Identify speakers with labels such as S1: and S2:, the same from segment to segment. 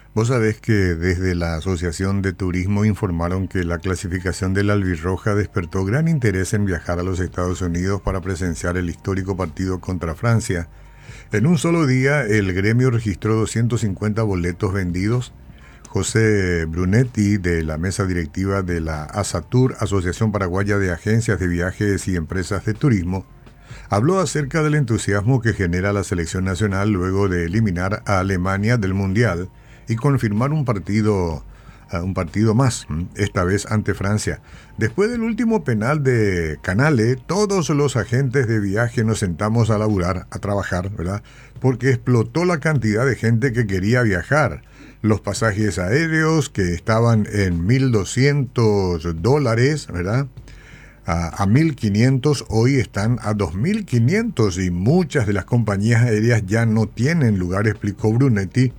S1: Vos sabés que desde la Asociación de Turismo informaron que la clasificación de la Albirroja despertó gran interés en viajar a los Estados Unidos para presenciar el histórico partido contra Francia. En un solo día, el gremio registró 250 boletos vendidos. José Brunetti, de la mesa directiva de la ASATUR, Asociación Paraguaya de Agencias de Viajes y Empresas de Turismo, habló acerca del entusiasmo que genera la selección nacional luego de eliminar a Alemania del Mundial y confirmar un partido más, esta vez ante Francia. Después del último penal de Canale, todos los agentes de viaje nos sentamos a laburar, a trabajar, ¿verdad? Porque explotó la cantidad de gente que quería viajar. Los pasajes aéreos que estaban en $1,200, ¿verdad? A 1.500, hoy están a 2.500 y muchas de las compañías aéreas ya no tienen lugar, explicó Brunetti.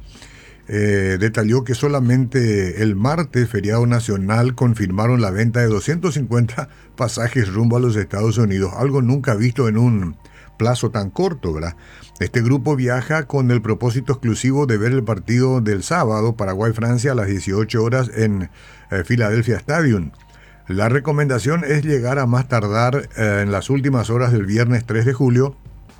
S1: Detalló que solamente el martes, feriado nacional, confirmaron la venta de 250 pasajes rumbo a los Estados Unidos, algo nunca visto en un plazo tan corto, ¿verdad? Este grupo viaja con el propósito exclusivo de ver el partido del sábado, Paraguay-Francia, a las 18 horas en Philadelphia Stadium. La recomendación es llegar a más tardar en las últimas horas del viernes 3 de julio,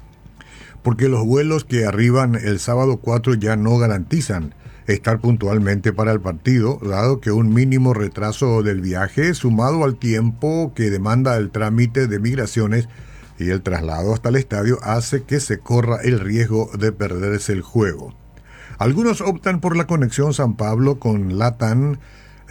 S1: porque los vuelos que arriban el sábado 4 ya no garantizan estar puntualmente para el partido, dado que un mínimo retraso del viaje, sumado al tiempo que demanda el trámite de migraciones y el traslado hasta el estadio, hace que se corra el riesgo de perderse el juego. Algunos optan por la conexión San Pablo con LATAM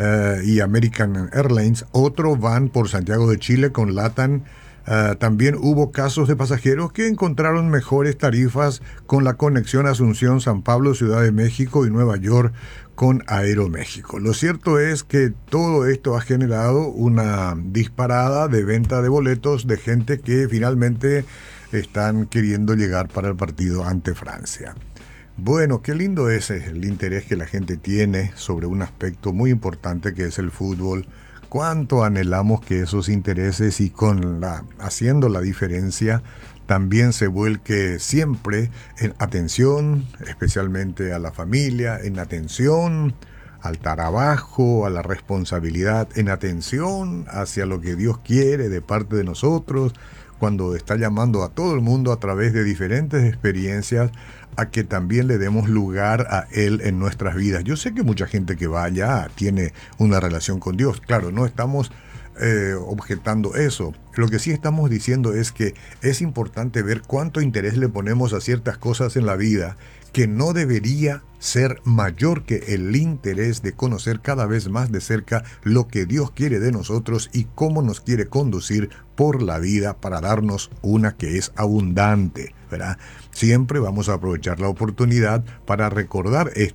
S1: y American Airlines, otros van por Santiago de Chile con LATAM. También hubo casos de pasajeros que encontraron mejores tarifas con la conexión Asunción-San Pablo, Ciudad de México y Nueva York con Aeroméxico. Lo cierto es que todo esto ha generado una disparada de venta de boletos de gente que finalmente están queriendo llegar para el partido ante Francia. Bueno, qué lindo es el interés que la gente tiene sobre un aspecto muy importante que es el fútbol. Cuánto anhelamos que esos intereses y haciendo la diferencia también se vuelque siempre en atención, especialmente a la familia, en atención al trabajo, a la responsabilidad, en atención hacia lo que Dios quiere de parte de nosotros, cuando está llamando a todo el mundo a través de diferentes experiencias a que también le demos lugar a Él en nuestras vidas. Yo sé que mucha gente que va allá tiene una relación con Dios. Claro, no estamos objetando eso. Lo que sí estamos diciendo es que es importante ver cuánto interés le ponemos a ciertas cosas en la vida, que no debería ser mayor que el interés de conocer cada vez más de cerca lo que Dios quiere de nosotros y cómo nos quiere conducir por la vida para darnos una que es abundante, ¿verdad? Siempre vamos a aprovechar la oportunidad para recordar esto.